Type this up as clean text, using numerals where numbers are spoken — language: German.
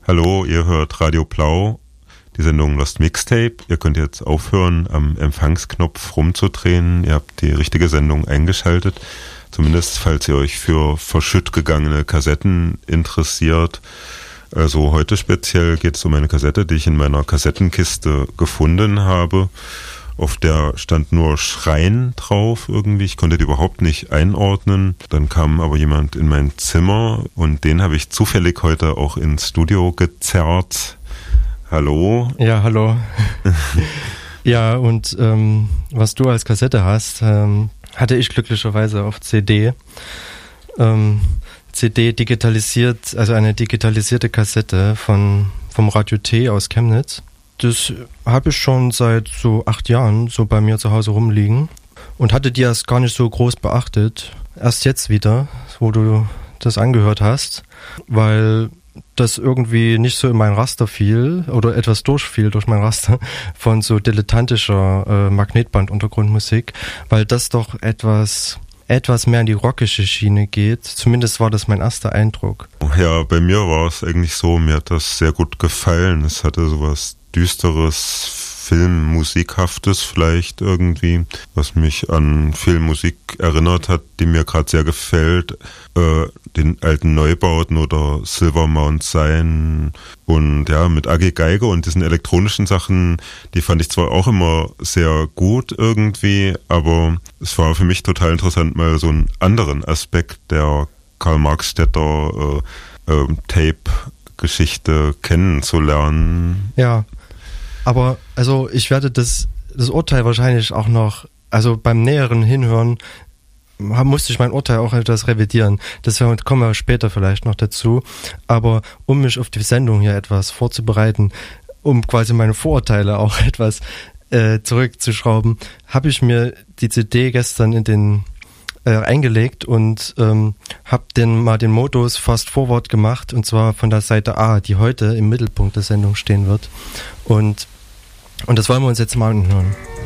Hallo, ihr hört Radio Blau, die Sendung Lost Mixtape. Ihr könnt jetzt aufhören, am Empfangsknopf rumzudrehen. Ihr habt die richtige Sendung eingeschaltet. Zumindest, falls ihr euch für verschütt gegangene Kassetten interessiert. Also heute speziell geht es um eine Kassette, die ich in meiner Kassettenkiste gefunden habe. Auf der stand nur Schreien drauf irgendwie. Ich konnte die überhaupt nicht einordnen. Dann kam aber jemand in mein Zimmer und den habe ich zufällig heute auch ins Studio gezerrt. Hallo? Ja, hallo. Ja, und was du als Kassette hast, hatte ich glücklicherweise auf CD. CD digitalisiert, also eine digitalisierte Kassette vom Radio T aus Chemnitz. Das habe ich schon seit so 8 Jahren so bei mir zu Hause rumliegen und hatte die erst gar nicht so groß beachtet. Erst jetzt wieder, wo du das angehört hast, weil das irgendwie nicht so in mein Raster fiel oder etwas durchfiel durch mein Raster von so dilettantischer Magnetband-Untergrundmusik, weil das doch etwas mehr in die rockische Schiene geht. Zumindest war das mein erster Eindruck. Ja, bei mir war es eigentlich so, mir hat das sehr gut gefallen. Es hatte sowas Düsteres, Filmmusikhaftes vielleicht irgendwie, was mich an Filmmusik erinnert hat, die mir gerade sehr gefällt. Den alten Neubauten oder Silvermount Sein und ja, mit AG Geige und diesen elektronischen Sachen, die fand ich zwar auch immer sehr gut irgendwie, aber es war für mich total interessant, mal so einen anderen Aspekt der Karl-Marx-Städter Tape-Geschichte kennenzulernen. Ja, aber also ich werde das Urteil wahrscheinlich auch noch, also beim näheren Hinhören musste ich mein Urteil auch etwas revidieren. Das kommen wir später vielleicht noch dazu. Aber um mich auf die Sendung hier etwas vorzubereiten, um quasi meine Vorurteile auch etwas zurückzuschrauben, habe ich mir die CD gestern eingelegt und habe mal den Modus Fast Forward gemacht, und zwar von der Seite A, die heute im Mittelpunkt der Sendung stehen wird. Und das wollen wir uns jetzt mal anhören.